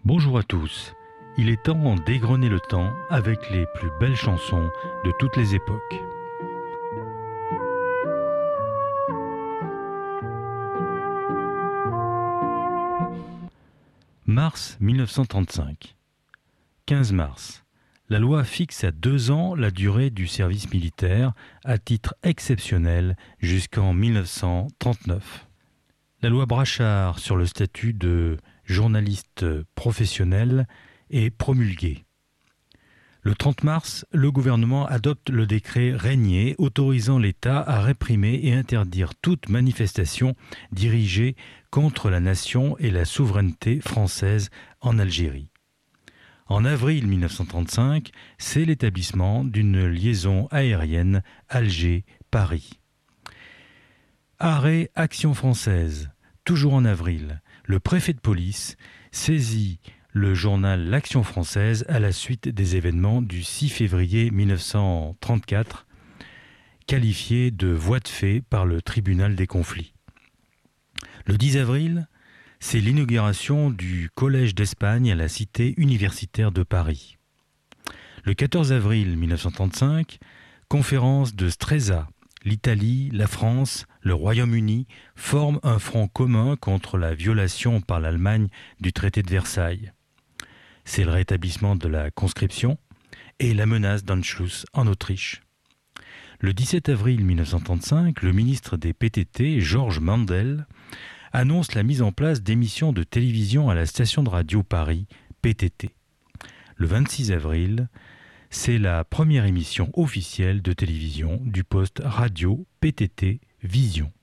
Bonjour à tous, il est temps d'égrener le temps avec les plus belles chansons de toutes les époques. Mars 1935. 15 mars. La loi fixe à 2 ans la durée du service militaire à titre exceptionnel jusqu'en 1939. La loi Brachard sur le statut de journaliste professionnel est promulguée. Le 30 mars, le gouvernement adopte le décret Régnier autorisant l'État à réprimer et interdire toute manifestation dirigée contre la nation et la souveraineté française en Algérie. En avril 1935, c'est l'établissement d'une liaison aérienne Alger-Paris. Arrêt Action française. Toujours en avril, le préfet de police saisit le journal L'Action française à la suite des événements du 6 février 1934, qualifiés de voies de fait par le tribunal des conflits. Le 10 avril, c'est l'inauguration du Collège d'Espagne à la cité universitaire de Paris. Le 14 avril 1935, conférence de Stresa. L'Italie, la France, le Royaume-Uni forment un front commun contre la violation par l'Allemagne du traité de Versailles. C'est le rétablissement de la conscription et la menace d'Anschluss en Autriche. Le 17 avril 1935, le ministre des PTT, Georges Mandel, annonce la mise en place d'émissions de télévision à la station de radio Paris, PTT. Le 26 avril, c'est la première émission officielle de télévision du poste radio PTT Vision.